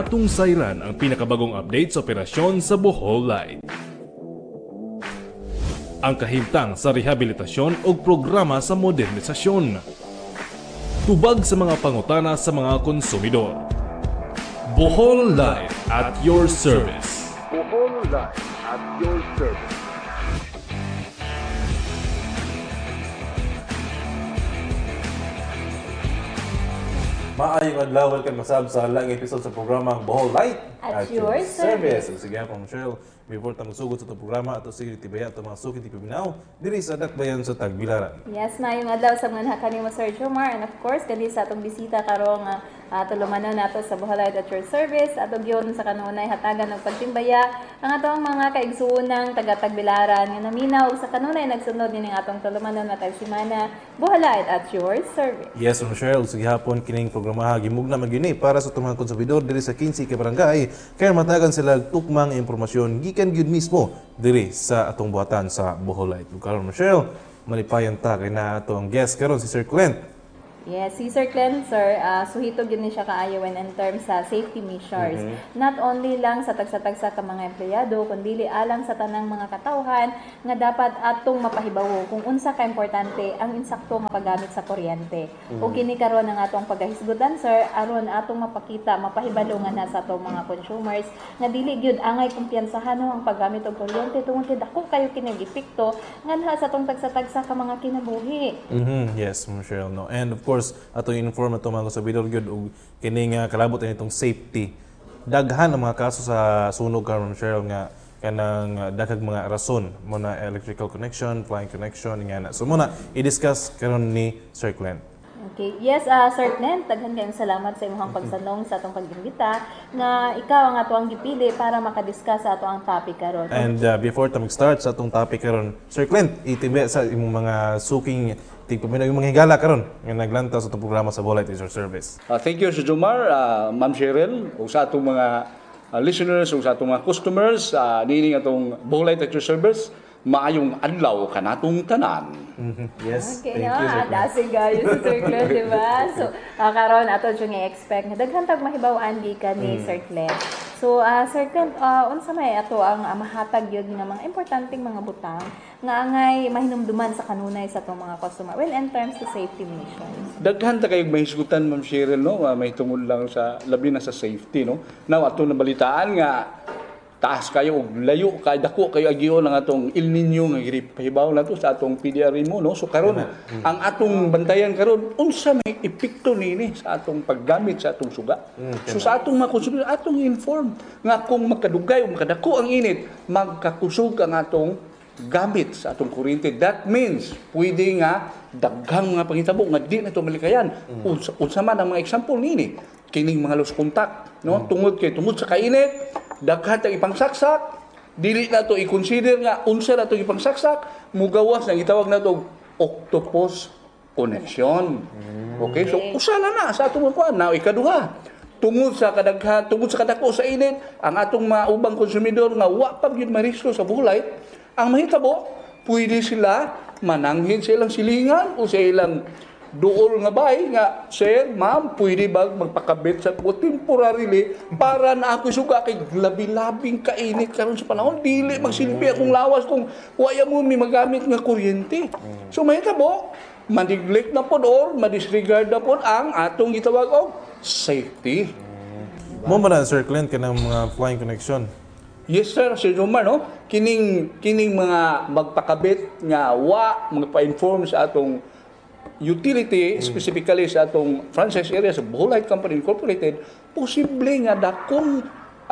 atong sayran ang pinakabagong update sa operasyon sa Bohol Light. Ang kahimtang sa rehabilitasyon o programa sa modernisasyon. Tubag sa mga pangutana sa mga konsumidor. Bohol Light at your service. Bohol Light at your service. Maayong adlaw, welcome masab sa lang episode sa programang Bohol Light at your service. Sige po, Michelle, before tayo magsugod sa itong programa at sige tibaya at mga suki tipiminaw diri sa Dakbayan sa Tagbilaran. Yes, maayong adlaw sa mga kanimo Sir Jomar, and of course kani sa atong bisita karong tulumanon nato sa Bohol Light at your service. Atong giyon sa kanunay hatagan ng pagtimbaya ang atong mga kaigsuonang taga-Tagbilaran nga naminaw sa kanunay nagsunod nining atong tulumanon matag semana Bohol Light at your service. Yes, Michelle, sige hapon kining programa gimugna magyuni para sa itong mga konsumidor diri sa 15 ka barangay kaya matagan sila tukmang impormasyon gikan gyud mismo diri sa atong buhatan sa Bohol Light. Karon Michelle, malipayan ta kay na atong guest karon si Sir Clint. Yes, si Sir Glenn, sir, suhito yun siya kaayawan in terms sa safety measures. Not only lang sa tagsa-tagsa ka mga empleyado, kundi alang sa tanang mga katawhan nga dapat atong mapahibawo kung unsa ka importante ang insakto nga paggamit sa kuryente. O kini karon ang atong paghisgutan, sir, aron atong mapakita, mapahibalo nga na sa atong mga consumers nga dili gyud angay kumpiyansahan ang paggamit og kuryente tungod kay dako kayo kining epekto nganha sa atong tagsa-tagsa ka mga kinabuhi. Yes, Michelle, no. And of course, ato inform ato mga kasabidor gyud og kining kalabot nitong safety. Daghan ang mga kaso sa sunog karon Cheryl nga kanang daghang mga rason mo na electrical connection, flying connection nga na. So muna i-discuss karon ni Sir Glenn. Okay. Yes, Sir Glenn, daghan kayong salamat sa imong pagsanong sa atong pag-imbita nga ikaw ang ato ang gipili para makadiscuss sa ato ang topic karon. And before ta mag-start sa atong topic karon, Sir Glenn, itimbe sa imong mga suking tigpamina yung mga higala karon nga naglanta sa itong programa sa Bohol Light is your service. Thank you Sir Jomar, Ma'am Cheryl, o sa atong mga listeners, o sa atong mga customers, nining atong Bohol Light at your service. Maayong adlaw kanatong tanan. Yes, Okay, thank no? you, Sir Glenn. Dasig kayo si Sir Glenn, di ba? So, karon ato siya nga-expect nga daghan tag mahibaw-an gikan ni Sir Glenn. So, Sir Glenn, unsa may ato ang mahatag yun nga mga importanteng mga butang nga angay mahinumduman sa kanunay sa atong mga customer when in terms to safety measures. Daghan ta kayong mahisgutan Ma'am Cheryl, no? May tungod lang sa labi na sa safety, no? Now ato nabalitaan nga taas kayo og layo kay dako kayo agyo ng atong El Nino nga gipahibaw nato sa atong PDR mo, no? So karon ang atong bantayan karon unsa may epekto nini sa atong paggamit sa atong suga. So sa atong mga konsumer atong inform nga kung makadugay o makadako ang init magkakusog ang atong gamit sa atong kuryente. That means pwede nga daghang mga panghitabo nga di na ito malikayan. Unsa man ang mga example nini kining mga lost contact, no? Tungod sa kainit daghan tag ipangsaksak, dili na to i-consider nga unsa na to ipangsaksak, mugawas na gitawag na to octopus connection. Okay, so usala na sa atong kuan na ikaduha. Tungod sa kadako sa init, ang atong mga ubang konsumidor nga wa pa gyud marisko sa Bohol Light, ang mahitabo pwede sila mananghid sa ilang silingan o sa ilang duol nga bay nga, sir, ma'am, pwede ba magpakabit sa ko temporarily para na ako suga kay labi-labing kainit karon sa panahon, dili magsilbi akong lawas kung waya mo mi magamit nga kuryente. So mahitabo ma-neglect na pod or ma-disregard na pod ang atong gitawag og safety. Mo man na Sir Glenn kanang mga flying connection. Yes sir, Sir Jomar, no? Kining mga magpakabit nga wa magpa-inform sa atong utility, specifically sa atong franchise area sa Bohol Light Company Incorporated, posible nga dakong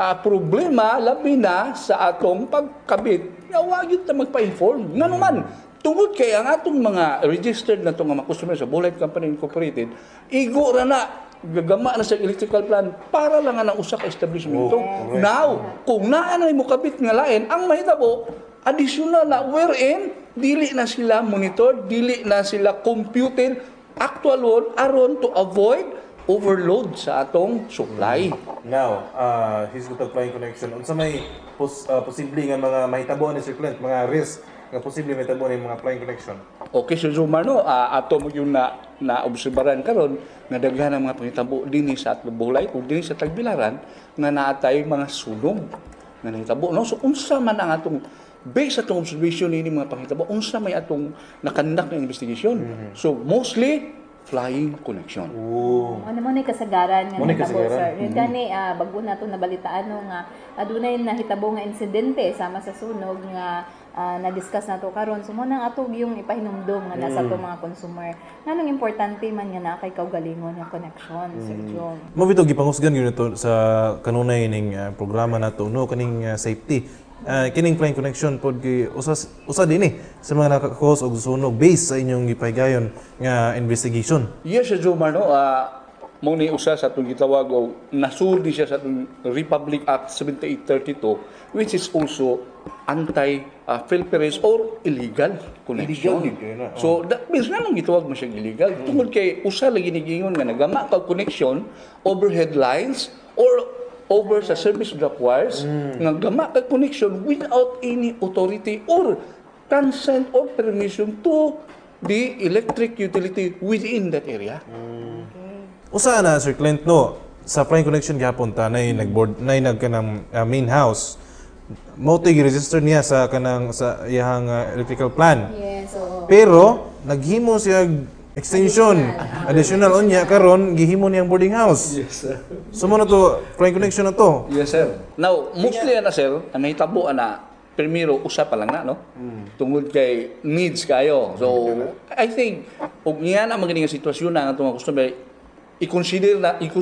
problema labi na sa atong pagkabit nga wa gyud ta magpa-inform. Nganuman, tungod kay ang atong mga registered na itong mga customer sa Bohol Light Company Incorporated, igo ra na gagama na sa electrical plan para lang ang usa ka establishmento. Now, kung naa na mo kabit nga lain, ang mahitabo additional na wherein dili na sila monitor, dili na sila computed actual load aron to avoid overload sa atong supply. Now, hisgutag flying connection unsa may posible nga mga mahitabo ni Sir Clint, mga risk nga posible may tabo ng mga flying connection. Okay, so Jomar, no, ato mo yung na-obserbaran karon nga daghan ang mga pangitabo dinhi sa atong bulay o dinhi sa Tagbilaran nga naatay mga sunog nga nahitabo, no? So unsa man ang atong based sa atong observation ini mga pangitabo, unsa may atong nakandak nga investigation. So mostly flying connection. Ano mo ni kasagaran nga Mo ni nahitabo, kasagaran. sir. Yung gani bago na itong nabalitaan no, nga adunay nahitabo nga insidente sama sa sunog nga na-discuss na to karon. So mo nang atog yung ipahinumdum nga nasa to mga consumer. Nganong importante man nga na kay kaugalingon nga connection, Sir Jong. Mabito gipangusgan gyud ito sa kanunay ning programa nato no kaning safety. Kining flying connection pod usa din sa mga naka-cause og sunog based sa inyong gipahigayon nga investigation. Yes, Sir Jomar, no, mo ni usa sa atong gitawag o nasuldi siya sa atong Republic Act 7832 which is also anti-filterage or illegal connection. Illegal yun, So that means nga nang gitawag mo siya illegal. Tungod kay usa lagi ni gingon nga nagama ka connection overhead lines or over sa service drop wires nga gama ka connection without any authority or consent or permission to the electric utility within that area. Usa na Sir Clint no sa flying connection gihapon ta nay nagboard nay nagkanang main house mo register niya sa kanang sa iyang electrical plan. Yes, oo. Pero naghimo siya extension additional unya karon gihimo niyang boarding house. Yes, sir. So mo na to flying connection na to. Yes, sir. Now, mostly sir, ang nahitabo primero usa pa lang na, no? Tungod kay needs kayo. So, I think og niya na maganing nga sitwasyon na atong mga customer i-consider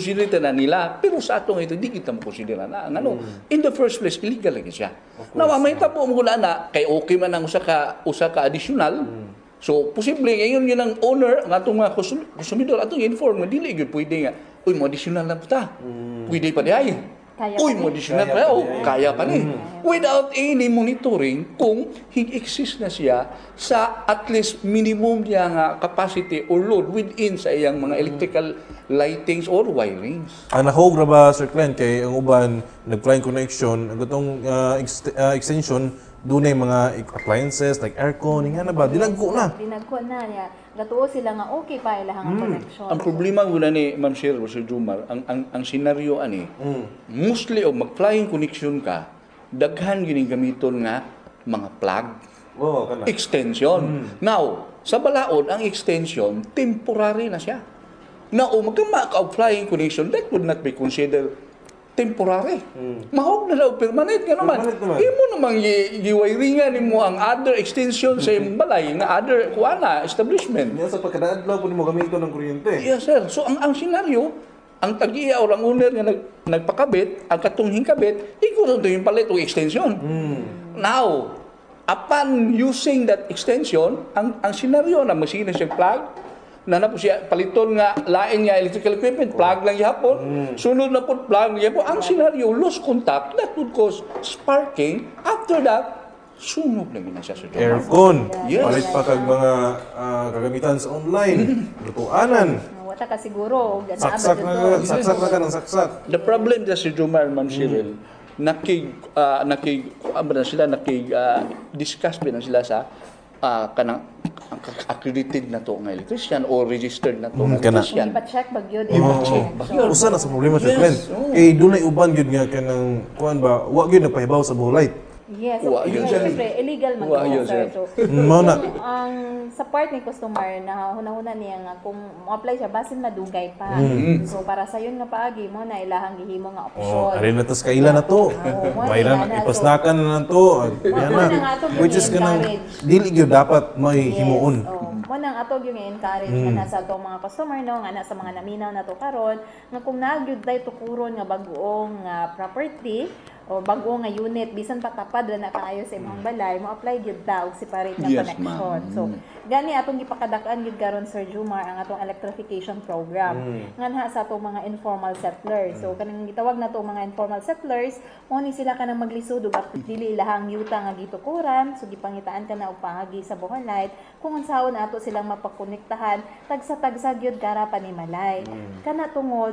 na nila pero sa atong ito di kita mo consider na ano in the first place illegal lagi siya. Now, ang mahitabo mo na kay okay man ang usa ka additional. So, posible ngayon yun ang owner, ang atong mga consumidor, atong inform, nga dili yun pwede nga, uy, mo additional na po ta. Pwede pa di ay. Kaya Uy, pa mo ni. additional pa, kaya pa ni. Without any monitoring kung exist na siya sa at least minimum niya nga capacity or load within sa iyang mga electrical lightings or wirings. Ang nahog ra ba Sir Clint kay ang uban nag-flying connection ang gutong extension dunay mga appliances like aircon nga na ba dinagko na. Dinagko na niya. Gatuo sila nga okay pa ilahang connection. Ang problema guna ni Ma'am Cheryl o Sir Jumar, ang senaryo ani, mostly o mag-flying connection ka, daghan gining gamiton nga mga plug, Kana. extension. Now, sa balaod, ang extension, temporary na siya. Now, magkama ka og flying connection, that would not be considered temporary. Mahog na daw permanent nga naman. Permanent naman. Imo namang giwiringan nimo ang other extension sa imong balay nga other kuana establishment. Niya sa pagkadaadlaw po nimo gamiton ng kuryente. Yes, sir. So, ang senaryo, ang tag-iya o ang owner nga nagpakabit, ang katong hingkabit, ikaw ito yung palit o extension. Now, upon using that extension, ang senaryo na masina siyang plug, na po siya paliton nga lain nga electrical equipment, plug lang yapon. Sunod na po plug lang yapon. Ang senaryo, lost contact, that would cause sparking. After that, sunog na gina siya sa job. Aircon. Yes. Palit pa kag mga kagamitan sa online. Lutuanan. Wata ka siguro. Saksak na ka ng saksak. The problem is si Jomar, Ma'am Cheryl, discuss ba na sila sa kanang accredited na to nga electrician or registered na to nga Kana. electrician. Ipa-check bagyo din. Ipa-check bagyod. Usa na sa problema Sir Yes, Clint. oo. Kay dunay uban gyud nga kanang kuan ba, wa gyud nagpahibaw sa bulight. Yes, Wa, yun, sir. siyempre, illegal man Wa, yun, yun, sir. sir. So, Mao na. ang sa part ni customer na hunahuna niya nga kung mo-apply siya basin madugay pa. So para sa yun nga paagi mo na ilahang gihimo nga option. Oh, ari na tas kaila na to. Oo, Mailan na. ipasnakan na to. Yan Mo na na. nga to Which is kanang i-encourage. dili gyud dapat may himuon. Mo nang atog yung i-encourage nga nasa to mga customer no nga nasa mga naminaw na to karon nga kung nagyud tay tukuron nga bag-ong property o bag-ong nga unit bisan patapad ra na kaayo sa imong balay mo apply gyud daw separate nga Yes, connection. ma'am. So gani atong gipakadakan gyud karon Sir Jumar ang atong electrification program nga na sa atong mga informal settlers. So kanang gitawag na to mga informal settlers mo ni sila kanang maglisod ug dili ilahang yuta nga gitukuran so gipangitaan ka na og pangagi sa Bohol Light kung unsaon ato silang mapakonektahan tagsa gyud kara panimalay. Kana tungod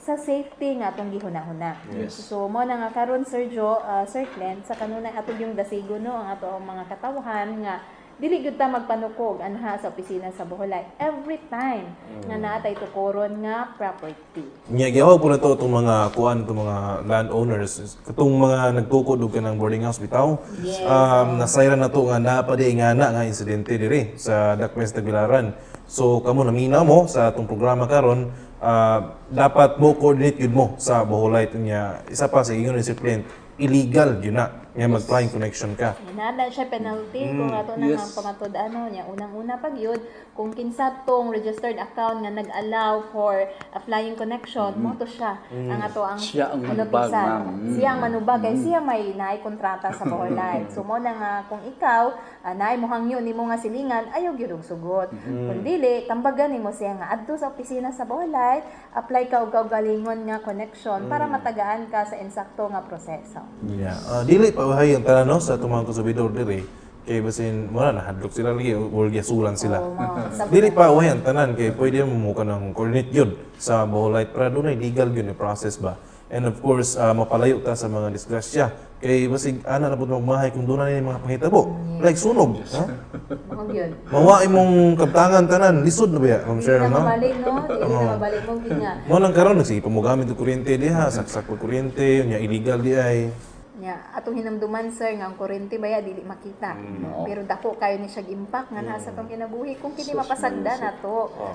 sa safety nga atong gihuna-huna. So mo na nga karon Sir Joe, Sir Glenn, sa kanunay ato yung dasigo no ang ato mga katawhan nga dili gyud ta magpanukog anha sa opisina sa Boholay every time nga naatay tukuron nga property. Nya gihaw po na to itong mga kuan itong mga landowners katong mga nagtukod og kanang boarding house bitaw. Nasayran na to nga napadi nga nga insidente diri sa Dakmes Tagbilaran. So kamo namina mo sa atong programa karon dapat mo coordinate yun mo sa Boholay nya isa pa sa ingon ni Sir Clint illegal yun na nga mag-flying connection ka. Nada siya penalty kung ato na ang pamatud ano niya unang-una pag yun kung kinsa tong registered account nga nag-allow for a flying connection mo to siya ang ato ang Siya ang manubag, notisan. ma'am. Siya ang manubag kay siya may naay kontrata sa Boholay. So mo na nga kung ikaw naay mo hangyo nimo nga silingan ayaw gyud og sugot. Kung dili tambagan nimo siya nga adto sa opisina sa Boholay apply ka og kaugalingon nga connection para matagaan ka sa insakto nga proseso. Yeah. Dili pa uhay ang tanan no sa itong mga konsumidor diri kay basin mo na nahadlok sila lagi o gyasulan sila. Dili pa uhay ang tanan kay pwede mo ka ng coordinate yun sa Boholay para doon ay legal yun yung process ba. And of course, mapalayo ta sa mga disgrasya. Kay basig ana na pud magmahay kung doon na ni mga panghitabo. Like sunog, ha? Mo gyud. Mawa imong kabtangan tanan, lisod na ba ya, Ma'am Hindi Cheryl, na no? mabalik no, hindi na mabalik mo ginya. Mo nang karon nagsipon mo gamit og kuryente diha, saksak og kuryente, nya illegal di ay. Nya atong hinamduman sir nga ang kurente baya dili makita. Pero dako kayo ni siya impact nga nasa tong kinabuhi kung kini mapasagda nato.